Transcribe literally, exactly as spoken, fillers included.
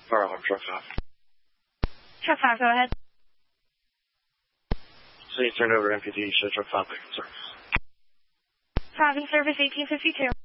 Fire alarm, truck five. Truck five, go ahead. So you turned over M P D, show truck five back in service. five in service, eighteen fifty-two.